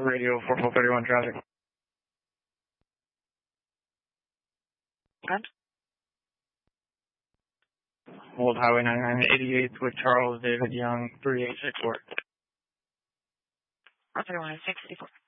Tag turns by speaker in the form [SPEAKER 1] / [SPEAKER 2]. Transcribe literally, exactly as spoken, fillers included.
[SPEAKER 1] radio four four thirty-one traffic.
[SPEAKER 2] What?
[SPEAKER 1] Old Highway ninety-nine eighty-eight with Charles David Young, three eight six four.
[SPEAKER 2] four thirty-one sixty-four.